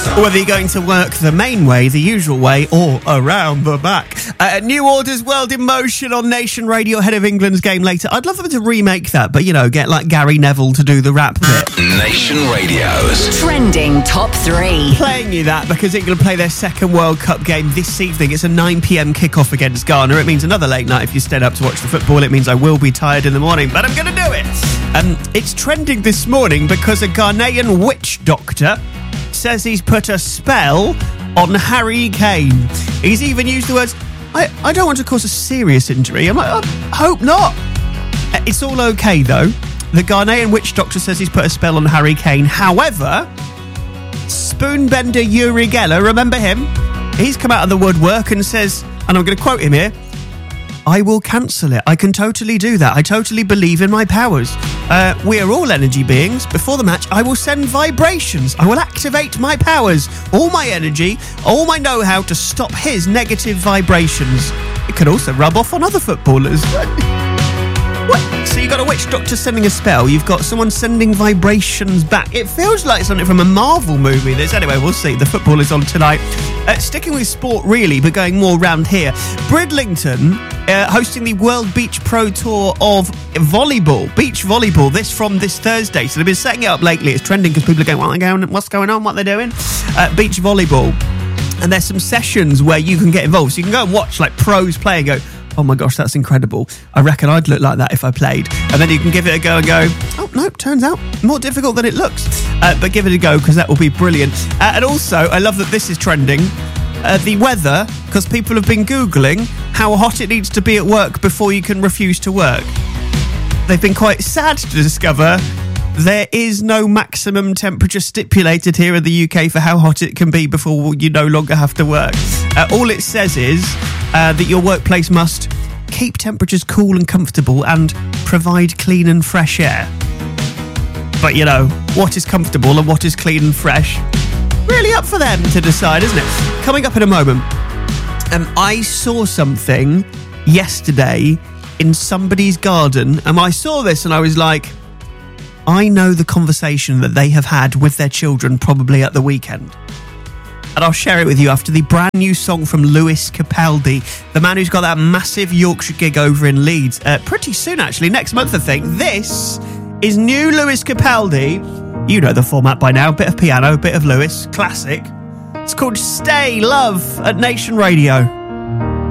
Whether you're going to work the main way, the usual way, or around the back. New Order's World in Motion on Nation Radio ahead of England's game later. I'd love them to remake that, but, you know, get like Gary Neville to do the rap bit. Nation Radio's Trending Top 3. Playing you that because England play their second World Cup game this evening. It's a 9 p.m. kickoff against Ghana. It means another late night if you stayed up to watch the football. It means I will be tired in the morning, but I'm going to do it. It's trending this morning because a Ghanaian witch doctor says he's put a spell on Harry Kane. He's even used the words, I don't want to cause a serious injury. I'm like, I hope not. It's all okay, though. The Ghanaian witch doctor says he's put a spell on Harry Kane. However, spoonbender Uri Geller, remember him? He's come out of the woodwork and says, and I'm going to quote him here, I will cancel it. I can totally do that. I totally believe in my powers. We are all energy beings. Before the match, I will send vibrations. I will activate my powers, all my energy, all my know-how to stop his negative vibrations. It could also rub off on other footballers. What? So you've got a witch doctor sending a spell. You've got someone sending vibrations back. It feels like something from a Marvel movie. Anyway, we'll see. The football is on tonight. Sticking with sport, really, but going more round here. Bridlington hosting the World Beach Pro Tour of volleyball, beach volleyball. This Thursday. So they've been setting it up lately. It's trending because people are going, what's going on? What they're doing? Beach volleyball. And there's some sessions where you can get involved. So you can go and watch like pros play and go, oh my gosh, that's incredible. I reckon I'd look like that if I played. And then you can give it a go and go, oh, no, turns out more difficult than it looks. But give it a go because that will be brilliant. And also, I love that this is trending. The weather, because people have been Googling how hot it needs to be at work before you can refuse to work. They've been quite sad to discover there is no maximum temperature stipulated here in the UK for how hot it can be before you no longer have to work. All it says is that your workplace must keep temperatures cool and comfortable and provide clean and fresh air. But, you know, what is comfortable and what is clean and fresh? Really up for them to decide, isn't it? Coming up in a moment, I saw something yesterday in somebody's garden, and I saw this and I was like, I know the conversation that they have had with their children probably at the weekend. And I'll share it with you after the brand new song from Lewis Capaldi, the man who's got that massive Yorkshire gig over in Leeds. Pretty soon, actually, next month, I think. This is new Lewis Capaldi. You know the format by now. Bit of piano, bit of Lewis. Classic. It's called Stay Love at Nation Radio.